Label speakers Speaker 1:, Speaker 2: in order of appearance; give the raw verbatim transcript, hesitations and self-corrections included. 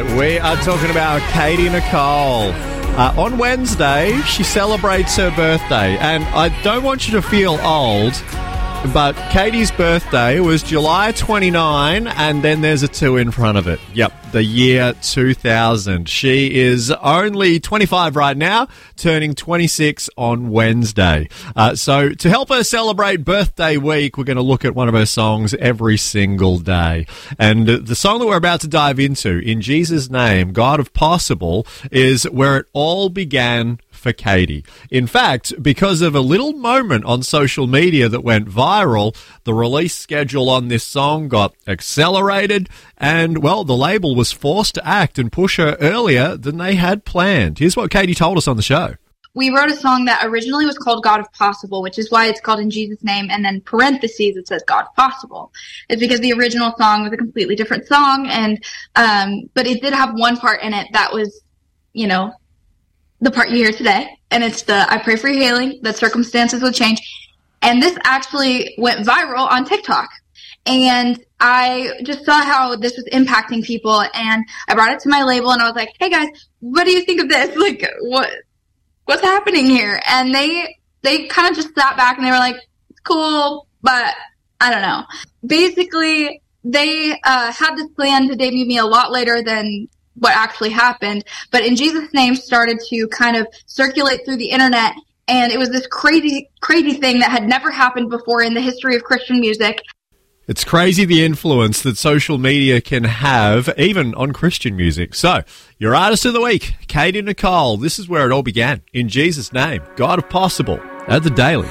Speaker 1: right, we are talking about Katie Nicole. Uh, on Wednesday, she celebrates her birthday, and I don't want you to feel old, but Katie's birthday was July twenty-ninth, and then there's a two in front of it. Yep, the year two thousand. She is only twenty-five right now, turning twenty-six on Wednesday. Uh, so to help her celebrate birthday week, we're going to look at one of her songs every single day. And the song that we're about to dive into, In Jesus' Name, God of Possible, is where it all began for Katie. In fact, because of a little moment on social media that went viral, the release schedule on this song got accelerated, and, well, the label was forced to act and push her earlier than they had planned. Here's what Katie told us on the show.
Speaker 2: We wrote a song that originally was called God of Possible, which is why it's called In Jesus' Name, and then parentheses it says God of Possible. It's because the original song was a completely different song, and um, but it did have one part in it that was, you know, the part you hear today, and it's the I pray for your healing, that circumstances will change. And this actually went viral on TikTok. And I just saw how this was impacting people, and I brought it to my label, and I was like, hey guys, what do you think of this? Like, what what's happening here? And they they kind of just sat back and they were like, it's cool, but I don't know. Basically, they uh, had this plan to debut me a lot later than what actually happened, but In Jesus' Name started to kind of circulate through the internet, and it was this crazy, crazy thing that had never happened before in the history of Christian music.
Speaker 1: It's crazy the influence that social media can have, even on Christian music. So, your Artist of the Week, Katie Nicole. This is where it all began. In Jesus' Name, God of Possible, at The Daily.